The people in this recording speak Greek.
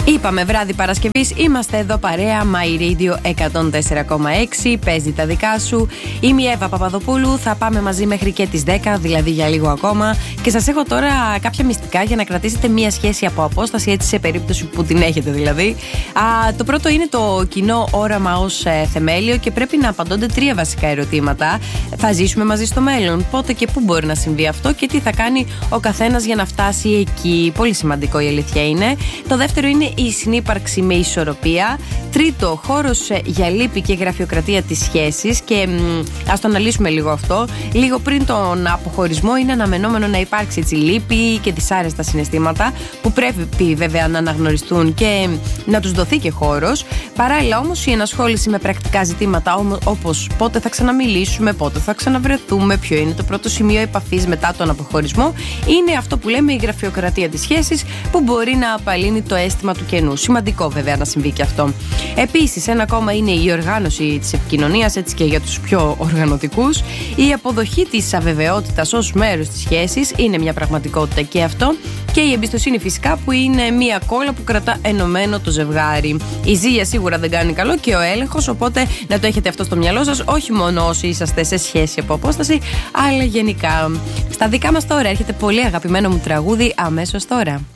Είπαμε βράδυ Παρασκευής, είμαστε εδώ παρέα. My Radio 104,6. Παίζει τα δικά σου. Είμαι η Εύα Παπαδοπούλου. Θα πάμε μαζί μέχρι και τις 10, δηλαδή για λίγο ακόμα. Και σας έχω τώρα κάποια μυστικά για να κρατήσετε μία σχέση από απόσταση, έτσι σε περίπτωση που την έχετε δηλαδή. Το πρώτο είναι το κοινό όραμα ως θεμέλιο και πρέπει να απαντώνται 3 βασικά ερωτήματα. Θα ζήσουμε μαζί στο μέλλον? Πότε και πού μπορεί να συμβεί αυτό και τι θα κάνει ο καθένας για να φτάσει εκεί? Πολύ σημαντικό, η αλήθεια είναι. Το δεύτερο είναι η συνύπαρξη με ισορροπία. Τρίτο, χώρος για λύπη και γραφειοκρατία της σχέσης. Και ας το αναλύσουμε λίγο αυτό. Λίγο πριν τον αποχωρισμό, είναι αναμενόμενο να υπάρξει έτσι λύπη και δυσάρεστα συναισθήματα που πρέπει βέβαια να αναγνωριστούν και να τους δοθεί και χώρος. Παράλληλα όμως, η ενασχόληση με πρακτικά ζητήματα όπως πότε θα ξαναμιλήσουμε, πότε θα ξαναβρεθούμε, ποιο είναι το πρώτο σημείο επαφής μετά τον αποχωρισμό, είναι αυτό που λέμε η γραφειοκρατία της σχέσης, που μπορεί να απαλύνει το αίσθημα του κενού. Σημαντικό βέβαια να συμβεί και αυτό. Επίσης, ένα ακόμα είναι η οργάνωση της επικοινωνίας, έτσι και για τους πιο οργανωτικούς. Η αποδοχή της αβεβαιότητας ως μέρος της σχέσης είναι μια πραγματικότητα και αυτό. Και η εμπιστοσύνη φυσικά, που είναι μια κόλλα που κρατά ενωμένο το ζευγάρι. Η ζήλια σίγουρα δεν κάνει καλό και ο έλεγχος, οπότε να το έχετε αυτό στο μυαλό σας, όχι μόνο όσοι είσαστε σε σχέση από απόσταση, αλλά γενικά. Στα δικά μας τώρα έρχεται πολύ αγαπημένο μου τραγούδι αμέσως τώρα.